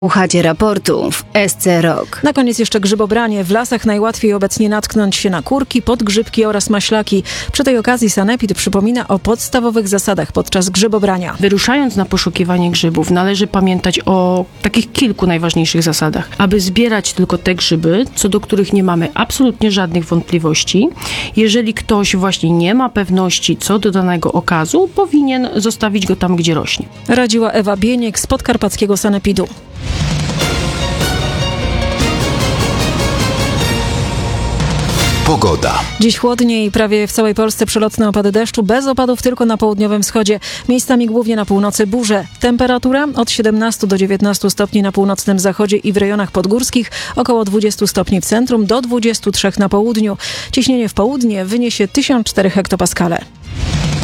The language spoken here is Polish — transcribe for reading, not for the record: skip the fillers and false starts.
Słuchacie raportu w SC Rock. Na koniec jeszcze grzybobranie. W lasach najłatwiej obecnie natknąć się na kurki, podgrzybki oraz maślaki. Przy tej okazji sanepid przypomina o podstawowych zasadach podczas grzybobrania. Wyruszając na poszukiwanie grzybów, należy pamiętać o takich kilku najważniejszych zasadach. Aby zbierać tylko te grzyby, co do których nie mamy absolutnie żadnych wątpliwości. Jeżeli ktoś właśnie nie ma pewności co do danego okazu, powinien zostawić go tam, gdzie rośnie. Radziła Ewa Bieniek z podkarpackiego sanepidu. Pogoda. Dziś chłodniej, prawie w całej Polsce przelotne opady deszczu, bez opadów tylko na południowym wschodzie. Miejscami głównie na północy burze. Temperatura od 17 do 19 stopni na północnym zachodzie i w rejonach podgórskich, około 20 stopni w centrum do 23 na południu. Ciśnienie w południe wyniesie 1004 hektopaskale.